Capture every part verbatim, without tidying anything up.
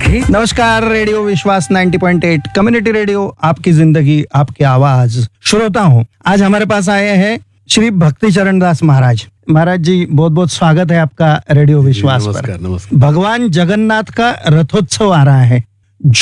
रहे। नमस्कार, रेडियो विश्वास नब्बे पॉइंट आठ कम्युनिटी रेडियो, आपकी जिंदगी आपकी आवाज। श्रोता हूँ, आज हमारे पास आए हैं श्री भक्ति चरण दास महाराज। महाराज जी, बहुत बहुत स्वागत है आपका रेडियो विश्वास पर। नमस्कार, नमस्कार। भगवान जगन्नाथ का रथोत्सव आ रहा है,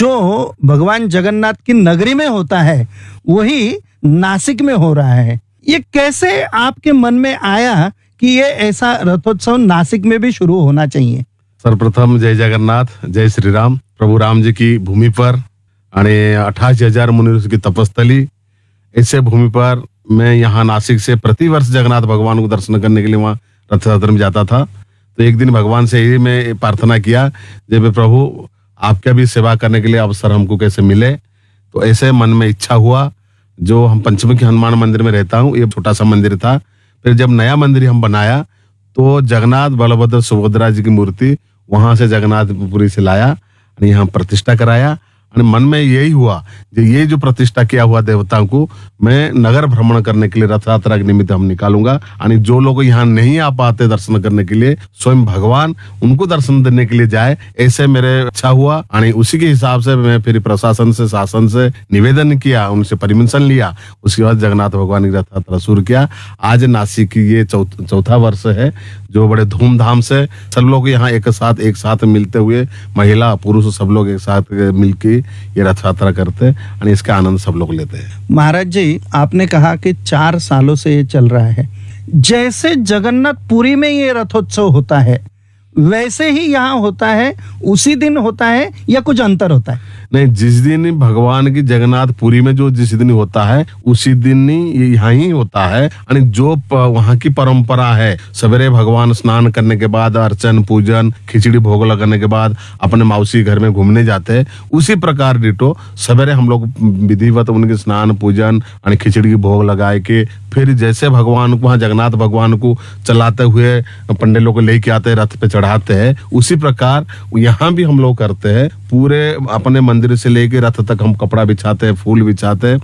जो भगवान जगन्नाथ की नगरी में होता है वही नासिक में हो रहा है। ये कैसे आपके मन में आया कि ये ऐसा रथोत्सव नासिक में भी शुरू होना चाहिए? सर्वप्रथम जय जगन्नाथ, जय श्री राम। प्रभु राम जी की भूमि पर आणि अठासी हजार मुनि की तपस्थली, ऐसे भूमि पर मैं यहाँ नासिक से प्रति वर्ष जगन्नाथ भगवान को दर्शन करने के लिए वहाँ रथ यात्रा में जाता था। तो एक दिन भगवान से ही मैं प्रार्थना किया, जब प्रभु आपका भी सेवा करने के लिए अवसर हमको कैसे मिले। तो ऐसे मन में इच्छा हुआ। जो हम पंचमुखी हनुमान मंदिर में रहता हूँ, ये छोटा सा मंदिर था। फिर जब नया मंदिर हम बनाया तो जगन्नाथ बलभद्र सुभद्रा जी की मूर्ति वहां से जगन्नाथपुरी से लाया और यहाँ प्रतिष्ठा कराया। और मन में यही हुआ कि ये जो प्रतिष्ठा किया हुआ देवताओं को मैं नगर भ्रमण करने के लिए रथ यात्रा के निमित्त हम निकालूंगा। और जो लोग यहाँ नहीं आ पाते दर्शन करने के लिए, स्वयं भगवान उनको दर्शन देने के लिए जाए, ऐसे मेरे इच्छा हुआ। और उसी के हिसाब से मैं फिर प्रशासन से, शासन से निवेदन किया, उनसे परमिशन लिया। उसके बाद जगन्नाथ भगवान की रथ यात्रा शुरू किया। आज नासिक की ये चौथा वर्ष है, जो बड़े धूमधाम से सब लोग यहाँ एक साथ एक साथ मिलते हुए, महिला पुरुष सब लोग एक साथ मिलकर ये रथ यात्रा करते हैं और इसका आनंद सब लोग लेते हैं। महाराज जी, आपने कहा कि चार सालों से ये चल रहा है। जैसे जगन्नाथपुरी में ये रथोत्सव होता है वैसे ही यहाँ होता है, उसी दिन होता है या कुछ अंतर होता है? नहीं, जिस दिन भगवान की जगन्नाथपुरी में जो जिस दिन होता है उसी दिन ही यहाँ ही होता है। और जो वहाँ की परंपरा है, सवेरे भगवान स्नान करने के बाद अर्चन पूजन खिचड़ी भोग लगाने के बाद अपने मौसी घर में घूमने जाते हैं, उसी प्रकार डिटो सवेरे हम लोग विधिवत उनके स्नान पूजन और खिचड़ी की भोग लगाए के फिर जैसे भगवान को वहाँ जगन्नाथ भगवान को चलाते हुए पंडित लोग को लेके आते हैं, रथ पे चढ़ाते हैं, उसी प्रकार यहाँ भी हम लोग करते हैं। पूरे अपने मंदिर से लेके रथ तक हम कपड़ा बिछाते हैं, फूल बिछाते हैं।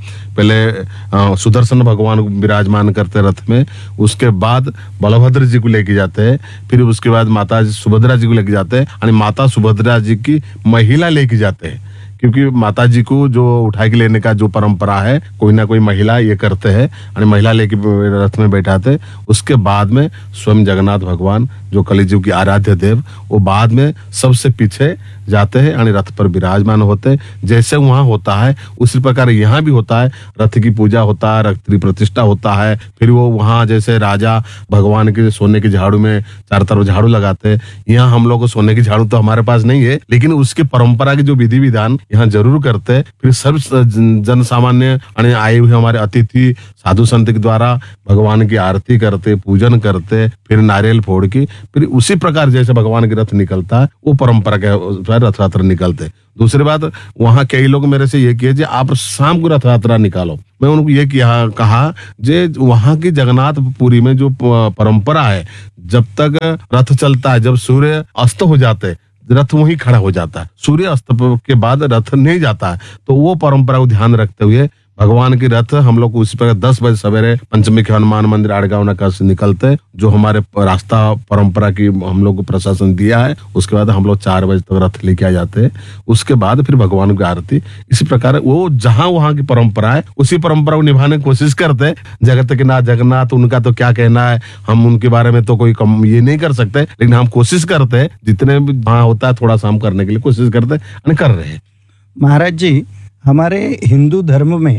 पहले सुदर्शन भगवान को विराजमान करते हैं रथ में, उसके बाद बलभद्र जी को लेके जाते हैं, फिर उसके बाद माता सुभद्रा जी को लेके जाते हैं। और माता सुभद्रा जी की महिला लेके जाते हैं, क्योंकि माता जी को जो उठा के लेने का जो परंपरा है, कोई ना कोई महिला ये करते हैं और महिला लेके रथ में बैठाते। उसके बाद में स्वयं जगन्नाथ भगवान जो कलिजुग की आराध्य देव, वो बाद में सबसे पीछे जाते हैं और रथ पर विराजमान होते हैं। जैसे वहां होता है उसी प्रकार यहाँ भी होता है। रथ की पूजा होता है, रथ की प्रतिष्ठा होता है। फिर वो वहां जैसे राजा भगवान के सोने की झाड़ू में चारों तरफ झाड़ू लगाते हैं। यहाँ हम लोग को सोने की झाड़ू तो हमारे पास नहीं है, लेकिन उसकी परंपरा की जो विधि विधान यहाँ जरूर करते हैं। फिर सब जन सामान्य आए हुए हमारे अतिथि साधु संत के द्वारा भगवान की आरती करते, पूजन करते, फिर नारियल फोड़ के फिर उसी प्रकार जैसे भगवान के रथ निकलता है वो परंपरा के रथ यात्रा निकलते। दूसरी बात, वहाँ कई लोग मेरे से ये किए आप शाम को रथ यात्रा निकालो। मैं उनको ये किया कहा जे वहाँ की जगन्नाथपुरी में जो परंपरा है, जब तक रथ चलता है, जब सूर्य अस्त हो जाते रथ वहीं खड़ा हो जाता है, सूर्य अस्त के बाद रथ नहीं जाता है। तो वो परंपरा को ध्यान रखते हुए भगवान की रथ हम लोग उसी पर दस बजे सवेरे पंचमुखी हनुमान मंदिर आड़गांव नगर से निकलते, जो हमारे रास्ता परंपरा की हम लोग को प्रशासन दिया है। उसके बाद हम लोग चार बजे तक रथ लेके आ जाते हैं। उसके बाद फिर भगवान की आरती। इसी प्रकार वो जहां वहां की परंपरा है उसी परंपरा को निभाने की कोशिश करते। जगत के नाथ जगन्नाथ, उनका तो क्या कहना है, हम उनके बारे में तो कोई कम ये नहीं कर सकते, लेकिन हम कोशिश करते हैं जितने भी वहां होता है थोड़ा सा हम करने के लिए कोशिश करते हैं, कर रहे हैं। महाराज जी, हमारे हिंदू धर्म में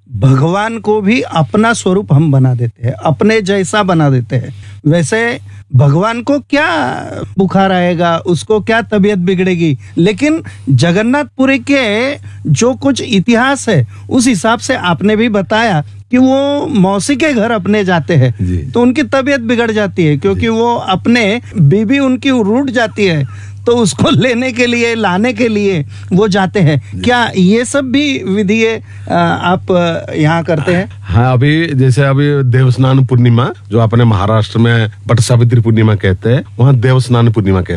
भगवान को भी अपना स्वरूप हम बना देते हैं, अपने जैसा बना देते हैं। वैसे भगवान को क्या बुखार आएगा, उसको क्या तबीयत बिगड़ेगी, लेकिन जगन्नाथपुरी के जो कुछ इतिहास है उस हिसाब से आपने भी बताया कि वो मौसी के घर अपने जाते हैं तो उनकी तबीयत बिगड़ जाती है, क्योंकि वो अपने बीबी उनकी रूठ जाती है, तो उसको लेने के लिए लाने के लिए वो जाते हैं। क्या ये सब भी विधि आप यहाँ करते हैं? हाँ, अभी जैसे अभी देवस्नान पूर्णिमा जो अपने महाराष्ट्र में बट सावित्री पूर्णिमा कहते हैं, वहाँ देवस्नान पूर्णिमा कहते हैं।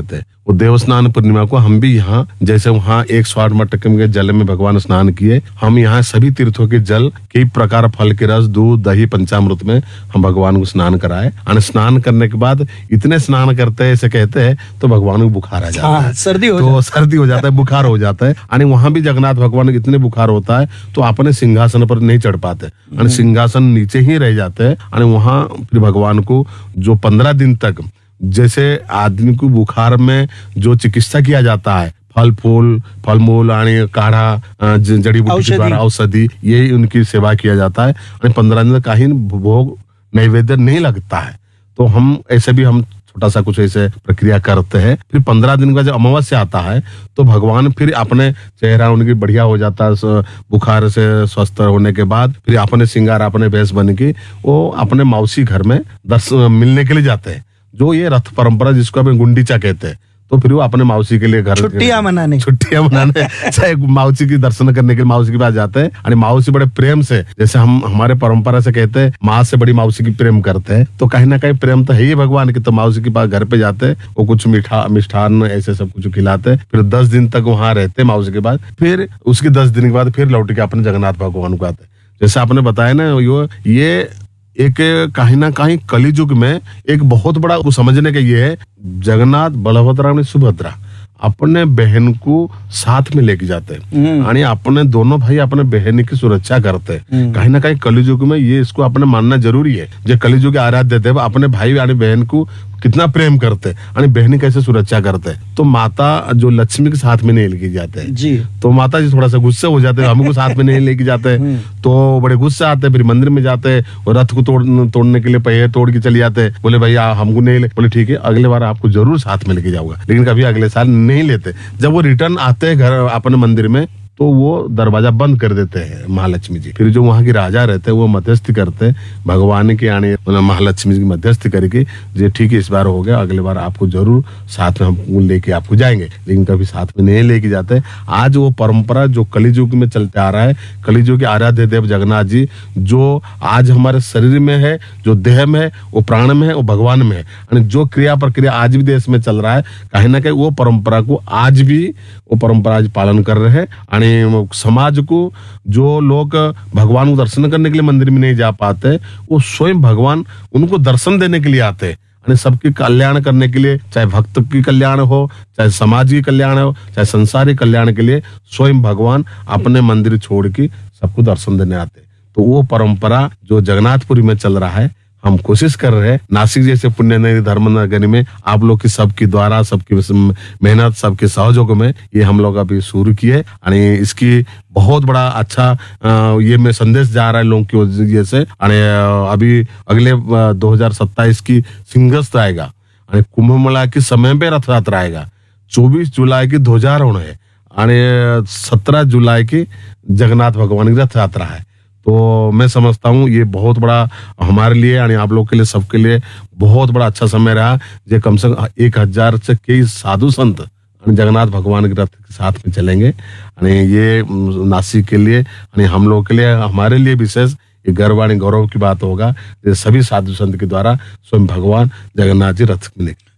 वो देवस्नान पूर्णिमा को हम भी यहाँ, जैसे वहाँ एक सौ आठ मटके के जल में भगवान स्नान किए, हम यहाँ सभी तीर्थों के जल कई प्रकार फल के रस, दूध, दही, पंचामृत में हम भगवान को स्नान कराए। और स्नान करने के बाद इतने स्नान करते हैं, ऐसे कहते हैं, तो भगवान को बुखार आ जाता हाँ, है, सर्दी हो तो सर्दी हो जाता है, बुखार हो जाता है। और वहां भी जगन्नाथ भगवान को इतने बुखार होता है तो अपने सिंहासन पर नहीं चढ़ पाते, और सिंहासन नीचे ही रह जाते हैं। और वहां फिर भगवान को जो पंद्रह दिन तक, जैसे आदमी को बुखार में जो चिकित्सा किया जाता है, फल फूल फल मूल आणि काढ़ा, अ, ज- जड़ी बूटी के औषधि। द्वारा औषधि, यही उनकी सेवा किया जाता है। और पंद्रह दिन तक कहीं भोग नैवेद्य नहीं लगता है। तो हम ऐसे भी हम छोटा सा कुछ ऐसे प्रक्रिया करते हैं। फिर पंद्रह दिन का जब अमावस्या आता है तो भगवान फिर अपने चेहरा उनकी बढ़िया हो जाता है, स- बुखार से स्वस्थ होने के बाद फिर अपने श्रृंगार, अपने भेष बन के वो अपने मौसी घर में दर्शन मिलने के लिए जाते हैं। जो ये रथ परंपरा जिसको अपन गुंडीचा कहते हैं, तो फिर वो अपने मौसी के लिए घर छुट्टियां मनाने छुट्टियां मनाने चाहे मौसी की दर्शन करने के लिए मौसी के पास जाते हैं। और मौसी बड़े प्रेम से, जैसे हम हमारे परंपरा से कहते हैं, माँ से बड़ी मौसी की प्रेम करते हैं, तो कहीं ना कहीं प्रेम तो है ही भगवान की। तो मौसी के पास घर पे जाते हैं, वो कुछ मीठा मिष्ठान ऐसे सब कुछ खिलाते हैं। फिर दस दिन तक वहां रहते हैं मौसी के पास। फिर उसके दस दिन के बाद फिर लौट के अपने जगन्नाथ भगवान को आते हैं। जैसे आपने बताया ना, यो ये एक कहीं ना कहीं कलिजुग में एक बहुत बड़ा वो समझने का ये है, जगन्नाथ, बलभद्र और सुभद्रा अपने बहन को साथ में लेके जाते हैं, यानी अपने दोनों भाई अपने बहन की सुरक्षा करते हैं। कहीं ना कहीं कलिजुग में ये इसको अपने मानना जरूरी है। जो कलिजुग के आराध्य देव अपने भाई यानी बहन को कितना प्रेम करते हैं, यानी बहन कैसे सुरक्षा करते हैं। तो माता जो लक्ष्मी के साथ में नहीं लेके जाते हैं, जी, तो माता जी थोड़ा सा गुस्से हो जाते हैं, हमको साथ में नहीं लेके जाते हैं, तो बड़े गुस्से आते हैं। फिर मंदिर में जाते हैं और रथ को तोड़ तोड़ने के लिए पहिए तोड़ के चले जाते हैं। बोले भैया हमको नहीं ले, बोले ठीक है अगले बार आपको जरूर साथ में लेके जाऊंगा। लेकिन कभी अगले साल नहीं लेते। जब वो रिटर्न आते हैं घर अपने मंदिर में, तो वो दरवाजा बंद कर देते हैं महालक्ष्मी जी। फिर जो वहां के राजा रहते हैं वो मध्यस्थी करते हैं भगवान के, यानी महालक्ष्मी जी की मध्यस्थी करके, जे ठीक है इस बार हो गया, अगले बार आपको जरूर साथ में हम लेके आपको जाएंगे। लेकिन कभी साथ में नहीं लेके जाते। आज वो परंपरा जो कलिजुग में चलते आ रहा है, कलिजुग के आराध्य देव जगन्नाथ जी जो आज हमारे शरीर में है, जो देह में है, वो प्राण में है, वो भगवान में है। यानी जो क्रिया प्रक्रिया आज भी देश में चल रहा है, कहीं ना कहीं वो परंपरा को आज भी वो परंपरा आज पालन कर रहे हैं। समाज को जो लोग भगवान को दर्शन करने के लिए मंदिर में नहीं जा पाते, वो स्वयं भगवान उनको दर्शन देने के लिए आते हैं। यानी सबकी कल्याण करने के लिए, चाहे भक्त की कल्याण हो, चाहे समाज की कल्याण हो, चाहे संसारी कल्याण के लिए स्वयं भगवान अपने मंदिर छोड़ के सबको दर्शन देने आते हैं। तो वो परंपरा जो जगन्नाथपुरी में चल रहा है, हम कोशिश कर रहे हैं नासिक जैसे पुण्य नगरी धर्म नगरी में आप लोग की सबकी द्वारा, सबकी मेहनत, सबके सहयोग में ये हम लोग अभी शुरू किए। यानी इसकी बहुत बड़ा अच्छा आ, ये में संदेश जा रहा है लोगों की वजह से। यानी अभी अगले दो हजार सत्ताईस की सिंहस्थ आएगा, यानी कुंभ मेला के समय पे रथ यात्रा आएगा। चौबीस जुलाई की ध्वजारोहण है, यानी सत्रह जुलाई की जगन्नाथ भगवान की रथ यात्रा है। तो मैं समझता हूँ ये बहुत बड़ा हमारे लिए, यानी आप लोग के लिए, सबके लिए बहुत बड़ा अच्छा समय रहा। ये कम से कम एक हजार से कई साधु संत जगन्नाथ भगवान के रथ के साथ में चलेंगे। यानी ये नासिक के लिए, यानी हम लोग के लिए, हमारे लिए विशेष ये गर्वाणी गौरव की बात होगा। ये सभी साधु संत के द्वारा स्वयं भगवान जगन्नाथ जी रथ में